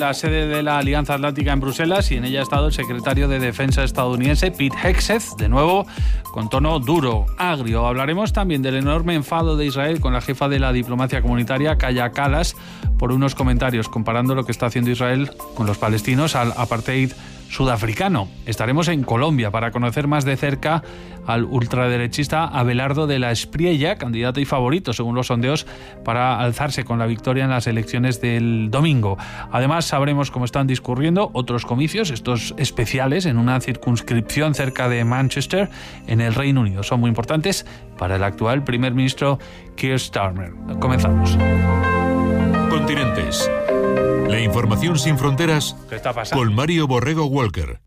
La sede de la Alianza Atlántica en Bruselas, y en ella ha estado el secretario de Defensa estadounidense, Pete Hegseth, de nuevo con tono duro, agrio. Hablaremos también del enorme enfado de Israel con la jefa de la diplomacia comunitaria, Kaja Kallas, por unos comentarios comparando lo que está haciendo Israel con los palestinos al apartheid sudafricano. Estaremos en Colombia para conocer más de cerca al ultraderechista Abelardo de la Espriella, candidato y favorito, según los sondeos, para alzarse con la victoria en las elecciones del domingo. Además, sabremos cómo están discurriendo otros comicios, estos especiales, en una circunscripción cerca de Manchester, en el Reino Unido. Son muy importantes para el actual primer ministro Keir Starmer. Comenzamos. Continentes. La información sin fronteras. ¿Qué está pasando? Con Mario Borrego Walker.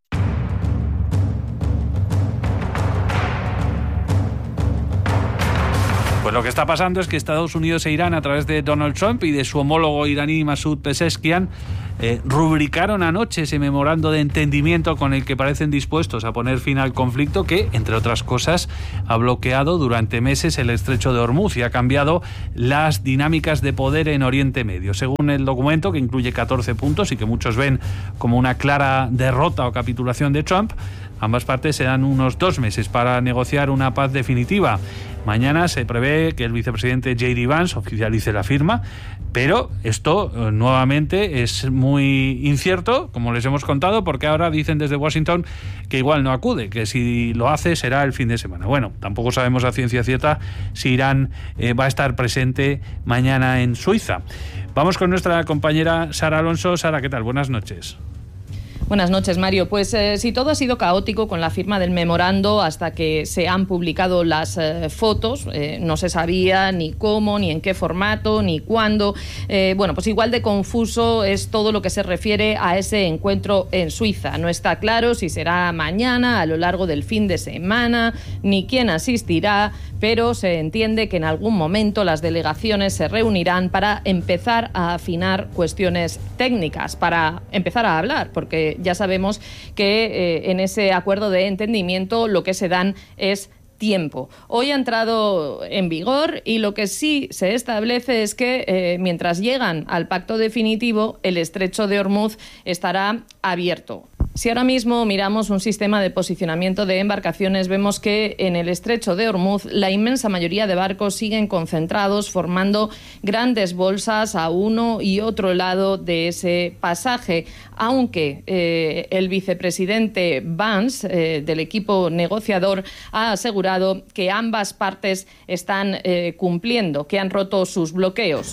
Pues lo que está pasando es que Estados Unidos e Irán, a través de Donald Trump y de su homólogo iraní Masoud Pezeshkian, rubricaron anoche ese memorando de entendimiento con el que parecen dispuestos a poner fin al conflicto que, entre otras cosas, ha bloqueado durante meses el estrecho de Hormuz y ha cambiado las dinámicas de poder en Oriente Medio. Según el documento, que incluye 14 puntos y que muchos ven como una clara derrota o capitulación de Trump, ambas partes se dan unos 2 meses para negociar una paz definitiva. Mañana se prevé que el vicepresidente J.D. Vance oficialice la firma, pero esto nuevamente es muy incierto, como les hemos contado, porque ahora dicen desde Washington que igual no acude, que si lo hace será el fin de semana. Bueno, tampoco sabemos a ciencia cierta si Irán va a estar presente mañana en Suiza. Vamos con nuestra compañera Sara Alonso. Sara, ¿qué tal? Buenas noches. Buenas noches, Mario. Pues si todo ha sido caótico con la firma del memorando hasta que se han publicado las fotos, no se sabía ni cómo, ni en qué formato, ni cuándo. Bueno, pues igual de confuso es todo lo que se refiere a ese encuentro en Suiza. No está claro si será mañana, a lo largo del fin de semana, ni quién asistirá, pero se entiende que en algún momento las delegaciones se reunirán para empezar a afinar cuestiones técnicas, para empezar a hablar, porque ya sabemos que en ese acuerdo de entendimiento lo que se dan es tiempo. Hoy ha entrado en vigor y lo que sí se establece es que mientras llegan al pacto definitivo, el estrecho de Hormuz estará abierto. Si ahora mismo miramos un sistema de posicionamiento de embarcaciones, vemos que en el estrecho de Hormuz la inmensa mayoría de barcos siguen concentrados, formando grandes bolsas a uno y otro lado de ese pasaje, aunque el vicepresidente Vance, del equipo negociador, ha asegurado que ambas partes están cumpliendo, que han roto sus bloqueos.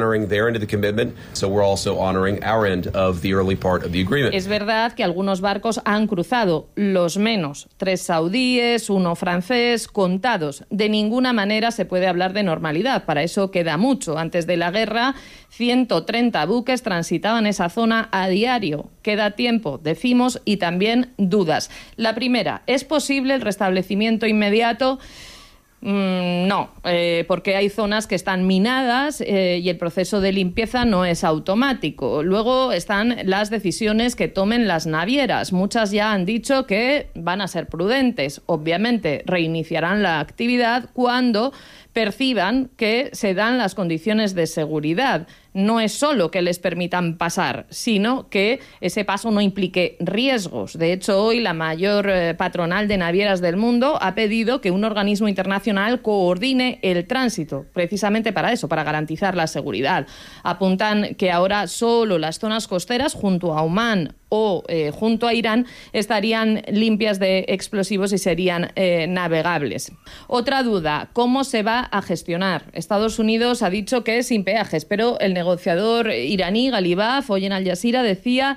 Es verdad que algunos barcos han cruzado, los menos, 3 saudíes, 1 francés, contados. De ninguna manera se puede hablar de normalidad, para eso queda mucho. Antes de la guerra, 130 buques transitaban esa zona a diario. Queda tiempo, decimos, y también dudas. La primera, ¿es posible el restablecimiento inmediato? No, porque hay zonas que están minadas y el proceso de limpieza no es automático. Luego están las decisiones que tomen las navieras. Muchas ya han dicho que van a ser prudentes. Obviamente reiniciarán la actividad cuando perciban que se dan las condiciones de seguridad. No es solo que les permitan pasar, sino que ese paso no implique riesgos. De hecho, hoy la mayor patronal de navieras del mundo ha pedido que un organismo internacional coordine el tránsito, precisamente para eso, para garantizar la seguridad. Apuntan que ahora solo las zonas costeras junto a Omán o junto a Irán estarían limpias de explosivos y serían navegables. Otra duda, ¿cómo se va a gestionar? Estados Unidos ha dicho que es sin peajes, pero el negociador iraní Galibaf, hoy en Al Jazeera, decía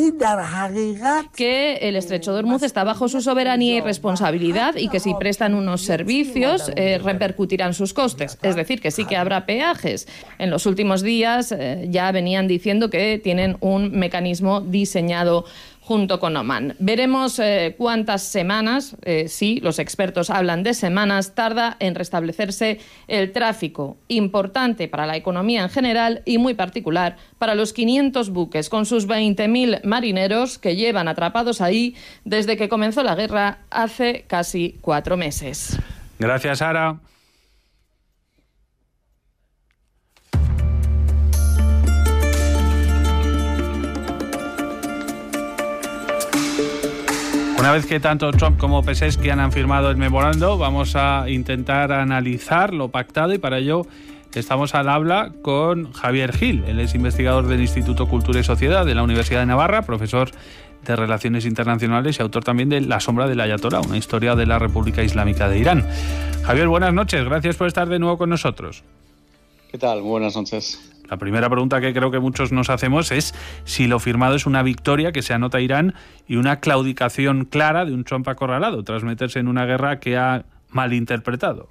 que el estrecho de Hormuz está bajo su soberanía y responsabilidad y que si prestan unos servicios repercutirán sus costes. Es decir, que sí que habrá peajes. En los últimos días ya venían diciendo que tienen un mecanismo diseñado junto con Omán. Veremos cuántas semanas, sí, los expertos hablan de semanas, tarda en restablecerse el tráfico, importante para la economía en general y muy particular para los 500 buques con sus 20.000 marineros que llevan atrapados ahí desde que comenzó la guerra hace casi 4 meses. Gracias, Sara. Una vez que tanto Trump como Pezeshkian han firmado el memorando, vamos a intentar analizar lo pactado y para ello estamos al habla con Javier Gil. Él es investigador del Instituto Cultura y Sociedad de la Universidad de Navarra, profesor de Relaciones Internacionales y autor también de La sombra del Ayatolá, una historia de la República Islámica de Irán. Javier, buenas noches. Gracias por estar de nuevo con nosotros. ¿Qué tal? Buenas noches. La primera pregunta que creo que muchos nos hacemos es si lo firmado es una victoria que se anota Irán y una claudicación clara de un Trump acorralado tras meterse en una guerra que ha malinterpretado.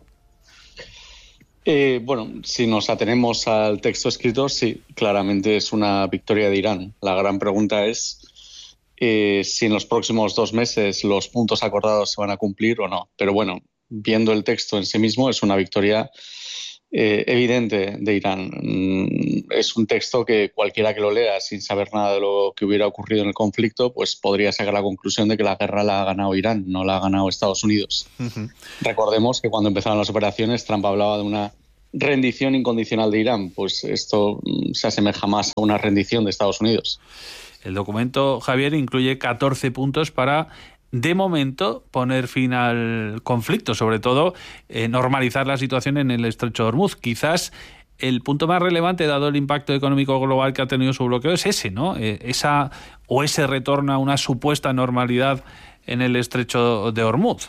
Bueno, si nos atenemos al texto escrito, sí, claramente es una victoria de Irán. La gran pregunta es si en los próximos 2 meses los puntos acordados se van a cumplir o no. Pero bueno, viendo el texto en sí mismo, es una victoria evidente de Irán. Es un texto que cualquiera que lo lea sin saber nada de lo que hubiera ocurrido en el conflicto, pues podría sacar la conclusión de que la guerra la ha ganado Irán, no la ha ganado Estados Unidos. Uh-huh. Recordemos que cuando empezaron las operaciones, Trump hablaba de una rendición incondicional de Irán. Pues esto se asemeja más a una rendición de Estados Unidos. El documento, Javier, incluye 14 puntos para, de momento, poner fin al conflicto, sobre todo normalizar la situación en el estrecho de Hormuz. Quizás el punto más relevante, dado el impacto económico global que ha tenido su bloqueo, es ese, ¿no? Ese retorno a una supuesta normalidad en el estrecho de Hormuz.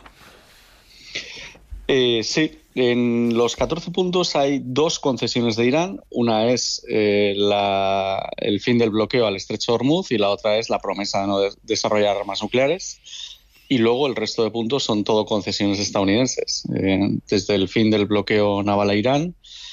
Sí, en los 14 puntos hay 2 concesiones de Irán. Una es el fin del bloqueo al estrecho de Hormuz y la otra es la promesa de no desarrollar armas nucleares. Y luego el resto de puntos son todo concesiones estadounidenses, desde el fin del bloqueo naval a Irán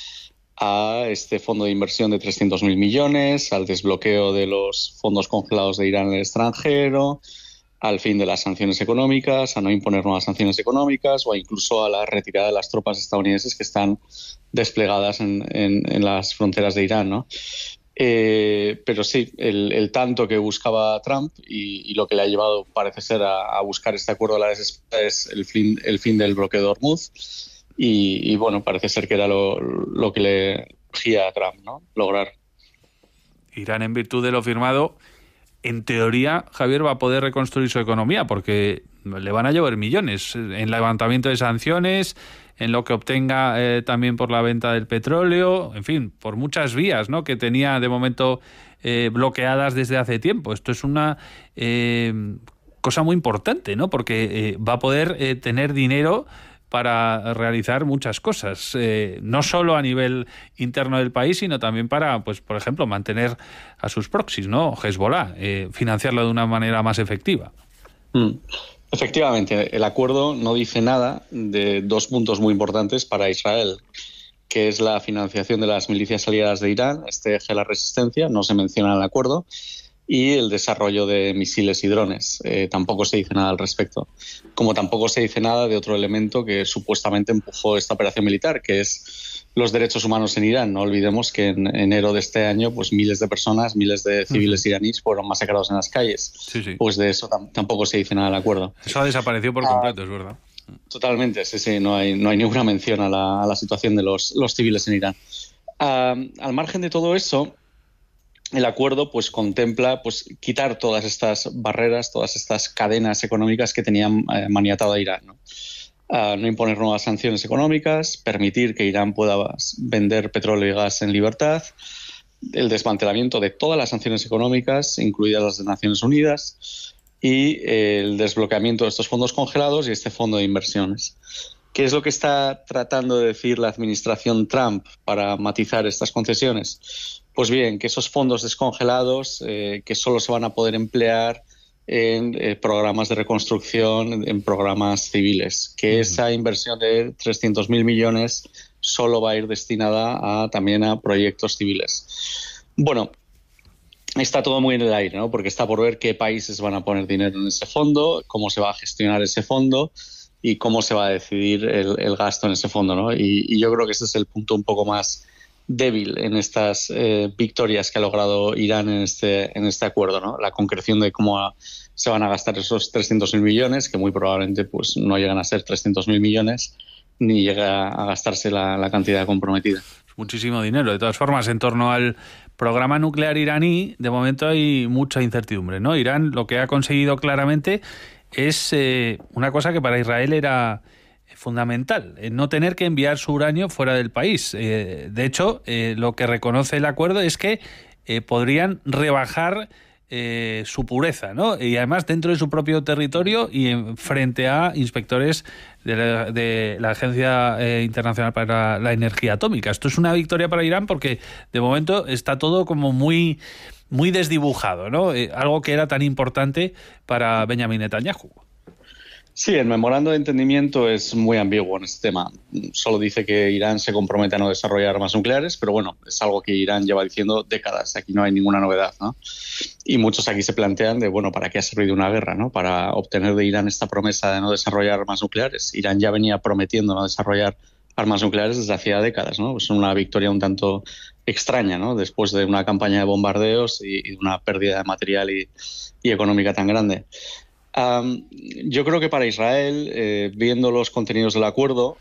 a este fondo de inversión de 300.000 millones, al desbloqueo de los fondos congelados de Irán en el extranjero, al fin de las sanciones económicas, a no imponer nuevas sanciones económicas o incluso a la retirada de las tropas estadounidenses que están desplegadas en las fronteras de Irán, ¿no? Pero sí, el tanto que buscaba Trump y lo que le ha llevado, parece ser, a buscar este acuerdo a la desesperada es el fin del bloqueo de Hormuz y bueno, parece ser que era lo que le urgía a Trump, ¿no? Lograr. Irán, en virtud de lo firmado, en teoría, Javier, va a poder reconstruir su economía porque le van a llover millones en levantamiento de sanciones, en lo que obtenga también por la venta del petróleo, en fin, por muchas vías, ¿no?, que tenía de momento bloqueadas desde hace tiempo. Esto es una cosa muy importante, ¿no?, porque va a poder tener dinero para realizar muchas cosas, no solo a nivel interno del país, sino también para, pues, por ejemplo, mantener a sus proxies, ¿no?, Hezbollah, financiarlo de una manera más efectiva. Efectivamente, el acuerdo no dice nada de 2 puntos muy importantes para Israel, que es la financiación de las milicias aliadas de Irán, este eje de la resistencia, no se menciona en el acuerdo, y el desarrollo de misiles y drones. Tampoco se dice nada al respecto. Como tampoco se dice nada de otro elemento que supuestamente empujó esta operación militar, que es los derechos humanos en Irán. No olvidemos que en enero de este año, pues miles de personas, miles de civiles iraníes fueron masacrados en las calles. Sí. Pues de eso tampoco se dice nada al acuerdo. Eso ha desaparecido por completo, es verdad. Totalmente, sí. No hay ninguna mención a la situación de los civiles en Irán. Al margen de todo eso, el acuerdo pues contempla pues quitar todas estas barreras, todas estas cadenas económicas que tenían maniatado a Irán, ¿no? No imponer nuevas sanciones económicas, permitir que Irán pueda vender petróleo y gas en libertad, el desmantelamiento de todas las sanciones económicas, incluidas las de Naciones Unidas, y el desbloqueamiento de estos fondos congelados y este fondo de inversiones. ¿Qué es lo que está tratando de decir la administración Trump para matizar estas concesiones? Pues bien, que esos fondos descongelados que solo se van a poder emplear en programas de reconstrucción, en programas civiles, que esa inversión de 300.000 millones solo va a ir destinada también a proyectos civiles. Bueno, está todo muy en el aire, ¿no?, porque está por ver qué países van a poner dinero en ese fondo, cómo se va a gestionar ese fondo y cómo se va a decidir el gasto en ese fondo, ¿no? Y yo creo que ese es el punto un poco más débil en estas victorias que ha logrado Irán en este acuerdo, ¿no? La concreción de cómo se van a gastar esos 300.000 millones, que muy probablemente pues no llegan a ser 300.000 millones, ni llega a gastarse la cantidad comprometida. Muchísimo dinero. De todas formas, en torno al programa nuclear iraní, de momento hay mucha incertidumbre, ¿no? Irán lo que ha conseguido claramente es una cosa que para Israel era fundamental, no tener que enviar su uranio fuera del país. De hecho, lo que reconoce el acuerdo es que podrían rebajar su pureza, ¿no? Y además dentro de su propio territorio y frente a inspectores de la Agencia Internacional para la Energía Atómica. Esto es una victoria para Irán porque de momento está todo como muy desdibujado, ¿no? Algo que era tan importante para Benjamin Netanyahu. Sí, el memorando de entendimiento es muy ambiguo en este tema. Solo dice que Irán se compromete a no desarrollar armas nucleares, pero bueno, es algo que Irán lleva diciendo décadas. Aquí no hay ninguna novedad, ¿no? Y muchos aquí se plantean de, bueno, ¿para qué ha servido una guerra, ¿no? Para obtener de Irán esta promesa de no desarrollar armas nucleares. Irán ya venía prometiendo no desarrollar armas nucleares desde hacía décadas, ¿no? Es una victoria un tanto extraña, ¿no? Después de una campaña de bombardeos y una pérdida de material y económica tan grande. Yo creo que para Israel, viendo los contenidos del acuerdo,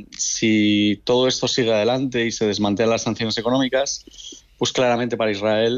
si todo esto sigue adelante y se desmantelan las sanciones económicas, pues claramente para Israel